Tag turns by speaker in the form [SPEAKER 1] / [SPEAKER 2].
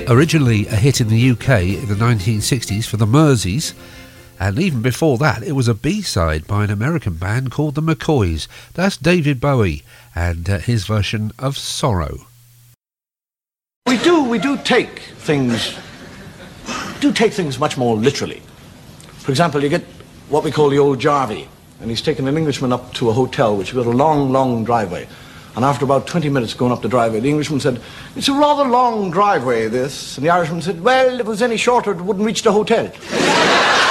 [SPEAKER 1] Originally a hit in the UK in the 1960s for the Merseys, and even before that it was a B-side by an American band called the McCoys. That's David Bowie and his version of Sorrow.
[SPEAKER 2] We do take things much more literally. For example, you get what we call the old Jarvey, and he's taken an Englishman up to a hotel which has got a long, long driveway. And after about 20 minutes going up the driveway, the Englishman said, "It's a rather long driveway, this." And the Irishman said, "Well, if it was any shorter, it wouldn't reach the hotel."